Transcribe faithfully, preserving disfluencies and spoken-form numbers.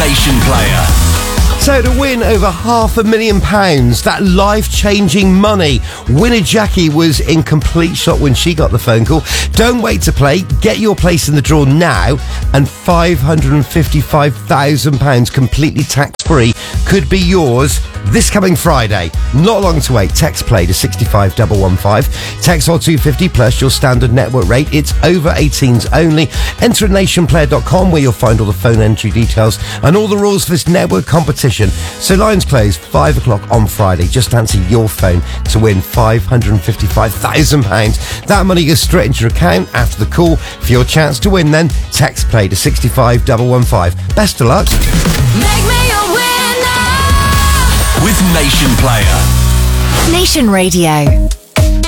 Nation Player. So to win over half a million pounds, that life-changing money, winner Jackie was in complete shock when she got the phone call. Don't wait to play. Get your place in the draw now, and five hundred fifty-five thousand pounds completely tax-free could be yours this coming Friday. Not long to wait. Text play to six five one one five. Text or two fifty plus your standard network rate. It's over eighteens only. Enter at nation player dot com where you'll find all the phone entry details and all the rules for this network competition. So lines close five o'clock on Friday. Just answer your phone to win five hundred fifty-five thousand pounds. That money goes straight into your account after the call. For your chance to win then, text play to six five one one five. Best of luck. Make me a winner with Nation Player. Nation Radio.